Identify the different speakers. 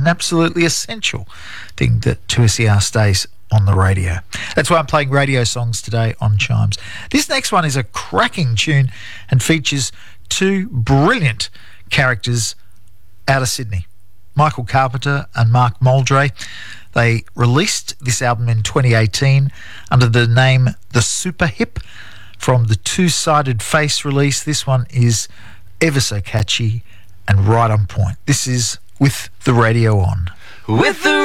Speaker 1: an absolutely essential thing that 2SER stays on the radio. That's why I'm playing radio songs today on Chimes. This next one is a cracking tune and features two brilliant characters out of Sydney, Michael Carpenter and Mark Muldray. They released this album in 2018 under the name The Super Hip from the Two-Sided Face release. This one is ever so catchy and right on point. This is With the Radio On.
Speaker 2: With the